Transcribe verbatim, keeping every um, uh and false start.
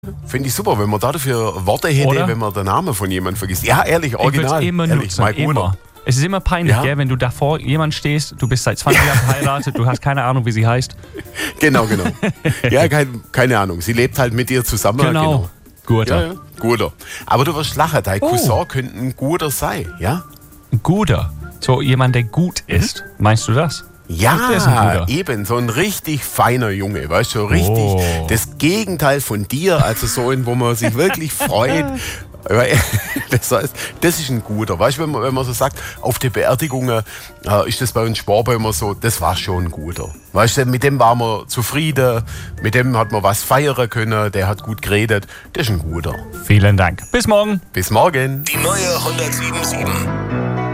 Finde ich super, wenn man dafür Worte hätte, Oder? wenn man den Namen von jemandem vergisst. Ja, ehrlich, original. Ich immer ehrlich, nutzen, mein Bruder. immer. Es ist immer peinlich, Ja. gell, wenn du davor jemand stehst, du bist seit zwanzig Jahren verheiratet, du hast keine Ahnung, wie sie heißt. Genau, genau. Ja, kein, keine Ahnung. Sie lebt halt mit dir zusammen. Genau. Guter. Ja, ja. Guter. Aber du wirst lachen, dein Oh. Cousin könnte ein guter sein, ja? Ein Guter. So jemand, der gut ist. Meinst du das? Der ist ein Ja, Guter. eben, so ein richtig feiner Junge, weißt du, so richtig Oh. das Gegenteil von dir, also so ein, wo man sich wirklich freut. Das heißt, das ist ein Guter, weißt du, wenn man, wenn man so sagt, auf die Beerdigungen äh, ist das bei uns Schwaben immer so, das war schon ein Guter. Weißt du, mit dem waren wir zufrieden, mit dem hat man was feiern können, der hat gut geredet, das ist ein Guter. Vielen Dank. Bis morgen. Bis morgen. Die neue hundertsieben Komma sieben.